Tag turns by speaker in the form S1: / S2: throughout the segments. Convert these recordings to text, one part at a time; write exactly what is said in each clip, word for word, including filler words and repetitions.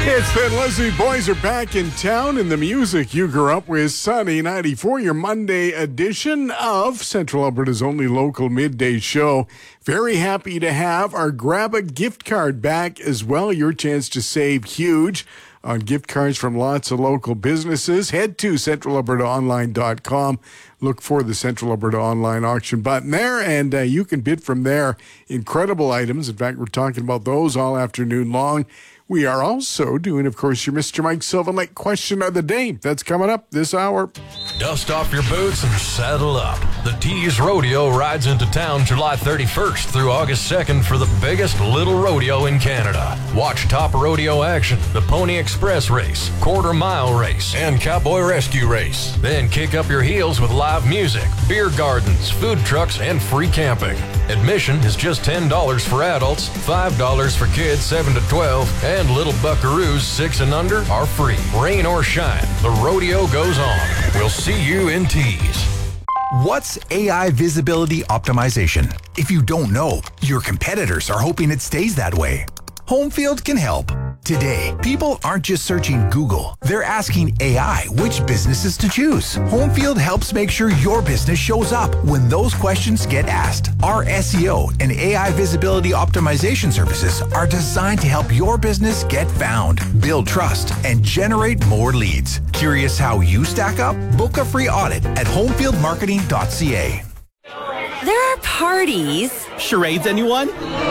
S1: It's Thin Lizzy. Boys are back in town, and the music you grew up with. Sunny ninety-four, your Monday edition of Central Alberta's only local midday show. Very happy to have our Grab a Gift Card back as well. Your chance to save huge on gift cards from lots of local businesses. Head to central alberta online dot com. Look for the Central Alberta Online Auction button there, and uh, you can bid from there. Incredible items. In fact, we're talking about those all afternoon long. We are also doing, of course, your Mister Mike Sylvan Lake question of the day. That's coming up this hour.
S2: Dust off your boots and saddle up. The Tees Rodeo rides into town July thirty-first through August second for the biggest little rodeo in Canada. Watch top rodeo action, the Pony Express race, quarter mile race, and cowboy rescue race. Then kick up your heels with live music, beer gardens, food trucks, and free camping. Admission is just ten dollars for adults, five dollars for kids seven to twelve, and little buckaroos six and under are free. Rain or shine, the rodeo goes on. We'll see you in Tees.
S3: What's A I visibility optimization? If you don't know, your competitors are hoping it stays that way. Homefield can help. Today, people aren't just searching Google. They're asking A I which businesses to choose. Homefield helps make sure your business shows up when those questions get asked. Our S E O and A I visibility optimization services are designed to help your business get found, build trust, and generate more leads. Curious how you stack up? Book a free audit at homefield marketing dot c a.
S4: There are parties.
S5: Charades, anyone?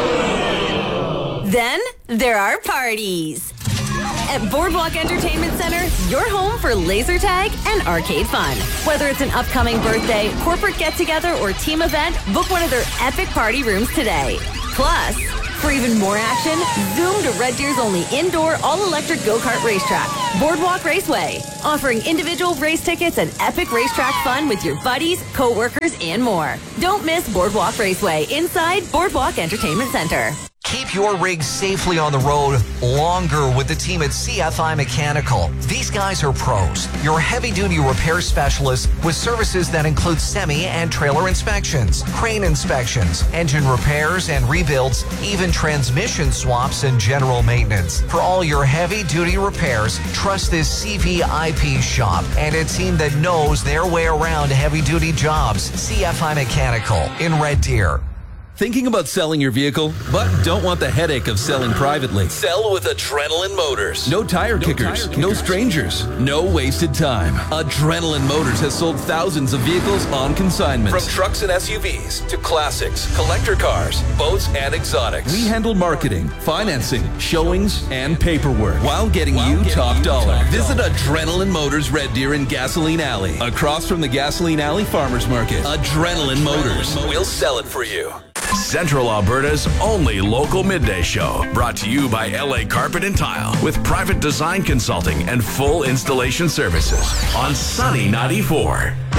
S4: Then there are parties. At Boardwalk Entertainment Center, you're home for laser tag and arcade fun. Whether it's an upcoming birthday, corporate get-together, or team event, book one of their epic party rooms today. Plus, for even more action, zoom to Red Deer's only indoor, all-electric go-kart racetrack, Boardwalk Raceway, offering individual race tickets and epic racetrack fun with your buddies, co-workers, and more. Don't miss Boardwalk Raceway inside Boardwalk Entertainment Center.
S6: Keep your rig safely on the road longer with the team at C F I Mechanical. These guys are pros, your heavy-duty repair specialists with services that include semi and trailer inspections, crane inspections, engine repairs and rebuilds, even transmission swaps and general maintenance. For all your heavy-duty repairs, trust this C V I P shop and a team that knows their way around heavy-duty jobs. C F I Mechanical in Red Deer.
S5: Thinking about selling your vehicle, but don't want the headache of selling privately? Sell with Adrenaline Motors. No tire, no kickers, tire kickers, no strangers, no wasted time. Adrenaline Motors has sold thousands of vehicles on consignment. From trucks and S U Vs to classics, collector cars, boats, and exotics. We handle marketing, financing, showings, and paperwork while getting while you getting top you dollar. Top Visit dollar. Adrenaline Motors Red Deer in Gasoline Alley, across from the Gasoline Alley Farmers Market. Adrenaline, Adrenaline Motors. Motors. We'll sell it for you.
S7: Central Alberta's only local midday show, brought to you by L A Carpet and Tile, with private design consulting and full installation services on Sunny ninety-four.